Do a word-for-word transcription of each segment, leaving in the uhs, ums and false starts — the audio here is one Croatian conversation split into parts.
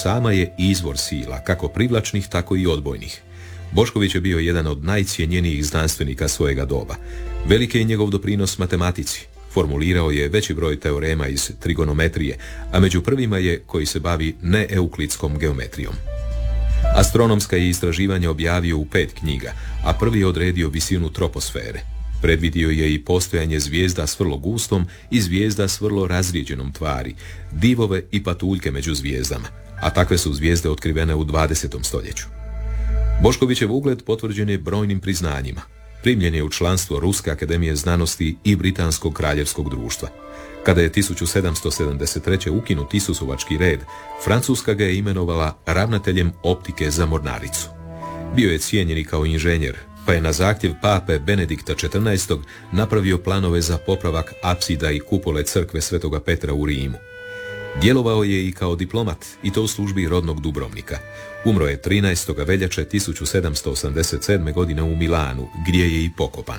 sama je izvor sila, kako privlačnih, tako i odbojnih. Bošković je bio jedan od najcijenjenijih znanstvenika svojega doba. Veliki je njegov doprinos matematici. Formulirao je veći broj teorema iz trigonometrije, a među prvima je koji se bavi neeuklidskom geometrijom. Astronomska je istraživanja objavio u pet knjiga, a prvi je odredio visinu troposfere. Predvidio je i postojanje zvijezda s vrlo gustom i zvijezda s vrlo razrijeđenom tvari, divove i patuljke među zvijezdama, a takve su zvijezde otkrivene u dvadesetom stoljeću. Boškovićev ugled potvrđen je brojnim priznanjima. Primljen je u članstvo Ruske akademije znanosti i Britanskog kraljevskog društva. Kada je tisuću sedamsto sedamdeset treće ukinut Isusovački red, Francuska ga je imenovala ravnateljem optike za mornaricu. Bio je cijenjen i kao inženjer, pa je na zahtjev pape Benedikta četrnaestog napravio planove za popravak apsida i kupole crkve Svetoga Petra u Rimu. Djelovao je i kao diplomat, i to u službi rodnog Dubrovnika. Umro je trinaestog veljače tisuću sedamsto osamdeset sedme. godine u Milanu, gdje je i pokopan.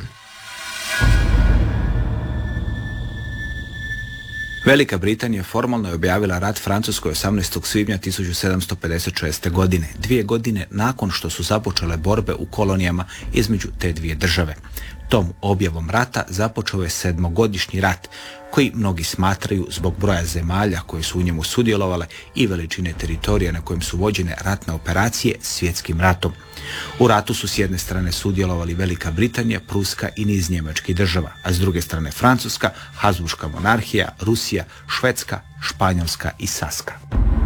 Velika Britanija formalno je objavila rat Francuskoj osamnaestog svibnja tisuću sedamsto pedeset šeste. godine, dvije godine nakon što su započele borbe u kolonijama između te dvije države. Tom objavom rata započeo je sedmogodišnji rat, koji mnogi smatraju zbog broja zemalja koje su u njemu sudjelovale i veličine teritorija na kojem su vođene ratne operacije svjetskim ratom. U ratu su s jedne strane sudjelovali Velika Britanija, Pruska i niz njemačkih država, a s druge strane Francuska, Habsburška monarhija, Rusija, Švedska, Španjolska i Saska.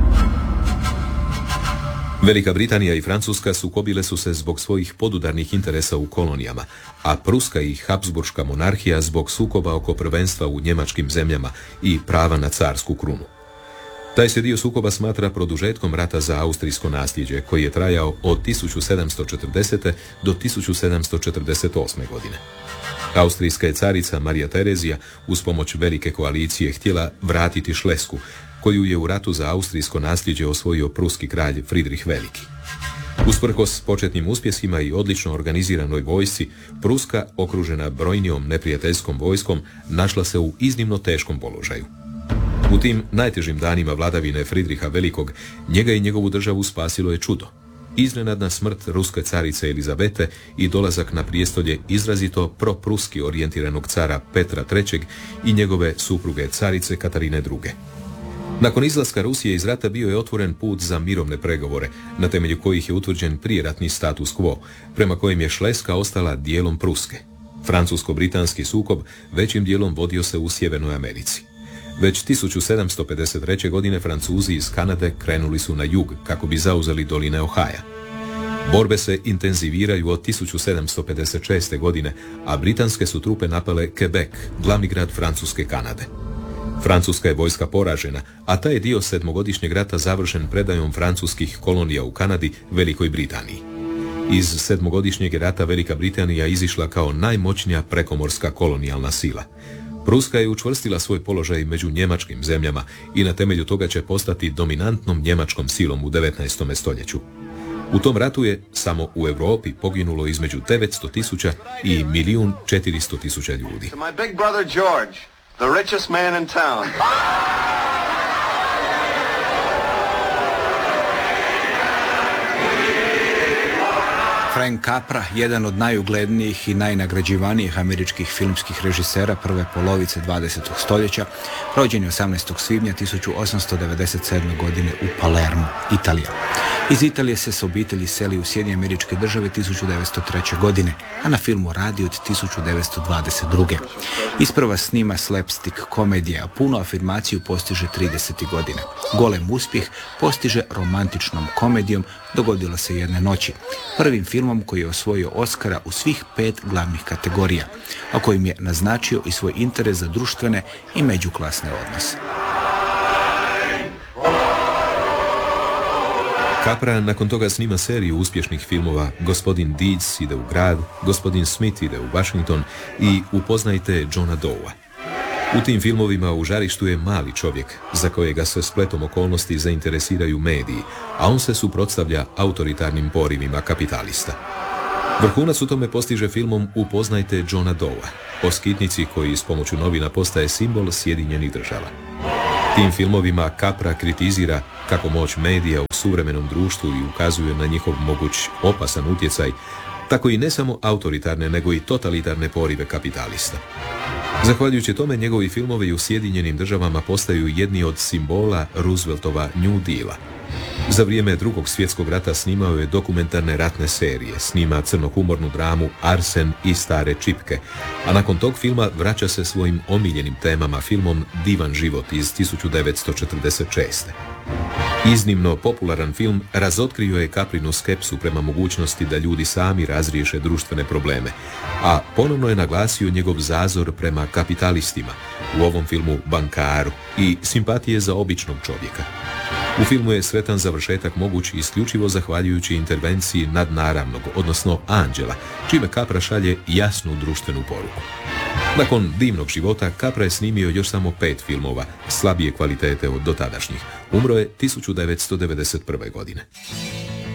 Velika Britanija i Francuska sukobile su se zbog svojih podudarnih interesa u kolonijama, a Pruska i Habsburška monarhija zbog sukoba oko prvenstva u njemačkim zemljama i prava na carsku krunu. Taj se dio sukoba smatra produžetkom rata za austrijsko nasljeđe, koji je trajao od tisuću sedamsto četrdesete. do tisuću sedamsto četrdeset osme. godine. Austrijska je carica Marija Terezija uz pomoć velike koalicije htjela vratiti Šlesku, koju je u ratu za austrijsko nasljeđe osvojio pruski kralj Fridrih Veliki. Usprkos početnim uspjesima i odlično organiziranoj vojsci, Pruska, okružena brojnijom neprijateljskom vojskom, našla se u iznimno teškom položaju. U tim najtežim danima vladavine Fridriha Velikog, njega i njegovu državu spasilo je čudo. Iznenadna smrt ruske carice Elizabete i dolazak na prijestolje izrazito propruski orijentiranog cara Petra trećeg. i njegove supruge carice Katarine druge. Nakon izlaska Rusije iz rata bio je otvoren put za mirovne pregovore, na temelju kojih je utvrđen prijeratni status quo, prema kojem je Šleska ostala dijelom Pruske. Francusko-britanski sukob većim dijelom vodio se u Sjevernoj Americi. Već tisuću sedamsto pedeset treće. godine Francuzi iz Kanade krenuli su na jug kako bi zauzeli doline Ohaja. Borbe se intenziviraju od tisuću sedamsto pedeset šeste. godine, a britanske su trupe napale Quebec, glavni grad Francuske Kanade. Francuska je vojska poražena, a taj je dio sedmogodišnjeg rata završen predajom francuskih kolonija u Kanadi Velikoj Britaniji. Iz sedmogodišnjeg rata Velika Britanija izišla kao najmoćnija prekomorska kolonijalna sila. Pruska je učvrstila svoj položaj među njemačkim zemljama i na temelju toga će postati dominantnom njemačkom silom u devetnaestom stoljeću. U tom ratu je samo u Europi poginulo između devetsto tisuća i milijun četiristo tisuća ljudi. The richest man in town. Frank Capra, jedan od najuglednijih i najnagrađivanijih američkih filmskih režisera prve polovice dvadesetog stoljeća, rođen je osamnaestog svibnja tisuću osamsto devedeset sedme. godine u Palermu, Italija. Iz Italije se s obitelji seli u Sjedinjene Američke Države tisuću devetsto treće. godine, a na filmu radi od tisuću devetsto dvadeset druge. Isprva snima slapstick komedije, a punu afirmaciju postiže tridesetih godina. Golem uspjeh postiže romantičnom komedijom Dogodilo se jedne noći, prvim filmom koji je osvojio Oscara u svih pet glavnih kategorija, a kojim je naznačio i svoj interes za društvene i međuklasne odnose. Capra nakon toga snima seriju uspješnih filmova Gospodin Deeds ide u grad, Gospodin Smith ide u Washington i Upoznajte Johna Doua. U tim filmovima u žarištu je mali čovjek, za kojega se spletom okolnosti zainteresiraju mediji, a on se suprotstavlja autoritarnim porivima kapitalista. Vrhunac u tome postiže filmom Upoznajte Johna Doua, o skitnici koji s pomoću novina postaje simbol Sjedinjenih Država. Tim filmovima Capra kritizira kako moć medija u suvremenom društvu i ukazuje na njihov moguć opasan utjecaj, tako i ne samo autoritarne, nego i totalitarne porive kapitalista. Zahvaljujući tome, njegovi filmovi u Sjedinjenim državama postaju jedni od simbola Rooseveltova New Deala. Za vrijeme Drugog svjetskog rata snimao je dokumentarne ratne serije, snima crnohumornu dramu Arsen i stare čipke, a nakon tog filma vraća se svojim omiljenim temama filmom Divan život iz tisuću devetsto četrdeset šeste. Iznimno popularan film razotkrio je Caprinu skepsu prema mogućnosti da ljudi sami razriješe društvene probleme, a ponovno je naglasio njegov zazor prema kapitalistima, u ovom filmu bankaru, i simpatije za običnog čovjeka. U filmu je sretan završetak moguć isključivo zahvaljujući intervenciji nadnaravnog, odnosno anđela, čime Capra šalje jasnu društvenu poruku. Nakon Divnog života, Capra je snimio još samo pet filmova, slabije kvalitete od dotadašnjih. Umro je tisuću devetsto devedeset prve. godine.